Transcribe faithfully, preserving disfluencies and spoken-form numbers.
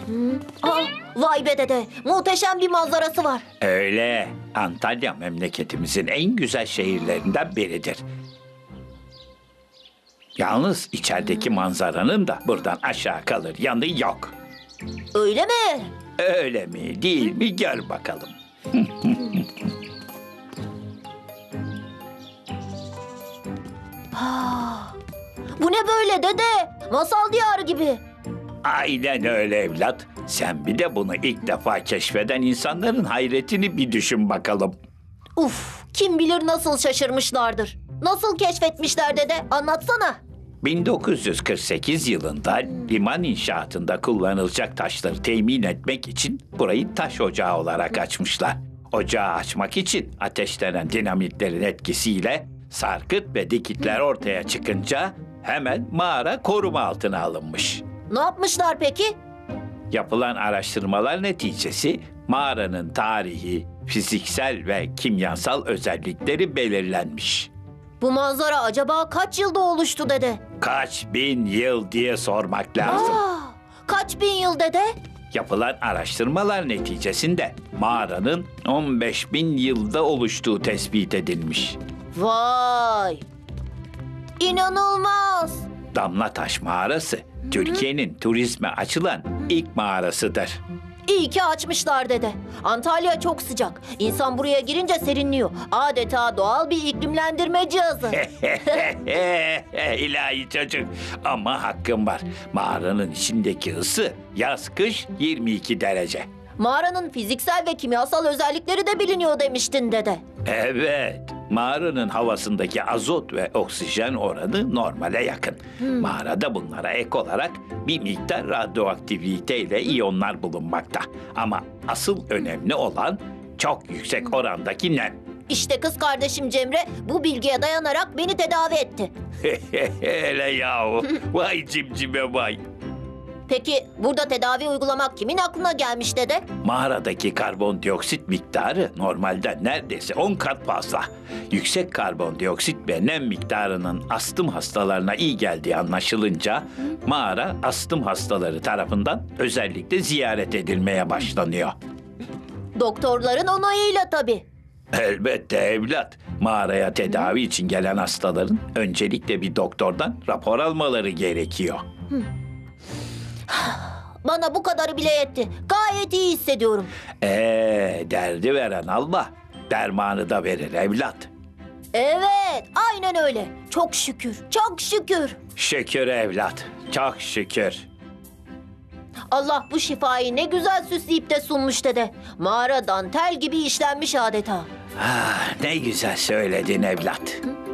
Aa, vay be dede, muhteşem bir manzarası var. Öyle. Antalya memleketimizin en güzel şehirlerinden biridir. Yalnız içerideki manzaranın da buradan aşağı kalır yanı yok. Öyle mi? Öyle mi değil mi gör bakalım. Bu ne böyle dede? Masal diyarı gibi. Aynen öyle evlat. Sen bir de bunu ilk defa keşfeden insanların hayretini bir düşün bakalım. Uf, kim bilir nasıl şaşırmışlardır. Nasıl keşfetmişler dede? Anlatsana. bin dokuz yüz kırk sekiz yılında liman inşaatında kullanılacak taşları temin etmek için burayı taş ocağı olarak açmışlar. Ocağı açmak için ateşlenen dinamitlerin etkisiyle sarkıt ve dikitler ortaya çıkınca hemen mağara koruma altına alınmış. Ne yapmışlar peki? Yapılan araştırmalar neticesi mağaranın tarihi, fiziksel ve kimyasal özellikleri belirlenmiş. Bu manzara acaba kaç yılda oluştu dede? Kaç bin yıl diye sormak lazım. Aa, kaç bin yıl dede? Yapılan araştırmalar neticesinde mağaranın on beş bin yılda oluştuğu tespit edilmiş. Vay! İnanılmaz! Damlataş Mağarası, Türkiye'nin turizme açılan ilk mağarasıdır. İyi ki açmışlar dede. Antalya çok sıcak. İnsan buraya girince serinliyor. Adeta doğal bir iklimlendirme cihazı. İlahi çocuk, ama hakkım var. Mağaranın içindeki ısı yaz-kış yirmi iki derece. Mağaranın fiziksel ve kimyasal özellikleri de biliniyor demiştin dede. Evet, mağaranın havasındaki azot ve oksijen oranı normale yakın. Mağarada bunlara ek olarak bir miktar radyoaktivite ile iyonlar bulunmakta. Ama asıl önemli olan çok yüksek orandaki nem. İşte kız kardeşim Cemre bu bilgiye dayanarak beni tedavi etti. Hele yahu, vay cimcime vay. Peki burada tedavi uygulamak kimin aklına gelmiş dede? Mağaradaki karbondioksit miktarı normalden neredeyse on kat fazla. Yüksek karbondioksit ve nem miktarının astım hastalarına iyi geldiği anlaşılınca mağara astım hastaları tarafından özellikle ziyaret edilmeye başlanıyor. Doktorların onayıyla tabii. Elbette evlat. Mağaraya tedavi için gelen hastaların öncelikle bir doktordan rapor almaları gerekiyor. Bana bu kadarı bile yetti. Gayet iyi hissediyorum. Ee, derdi veren Allah dermanı da verir evlat. Evet, aynen öyle. Çok şükür, çok şükür. Şükür evlat, çok şükür. Allah bu şifayı ne güzel süsleyip de sunmuş dede. Mağara dantel gibi işlenmiş adeta. Ah, ne güzel söyledin evlat.